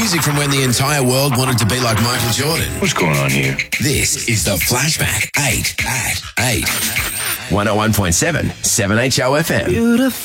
Music from when the entire world wanted to be like Michael Jordan. What's going on here? This is the Flashback 8 at 8. 101.7 7HO FM. Beautiful.